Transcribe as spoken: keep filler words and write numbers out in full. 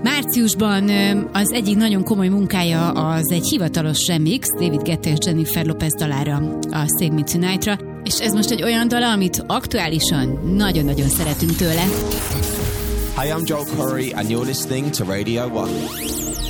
Márciusban az egyik nagyon komoly munkája az egy hivatalos remix David Guetta és Jennifer Lopez dalára, a Save Me Tonight-ra, és ez most egy olyan dala, amit aktuálisan nagyon-nagyon szeretünk tőle. Hi, I'm Joel Corey and you're listening to Radio One.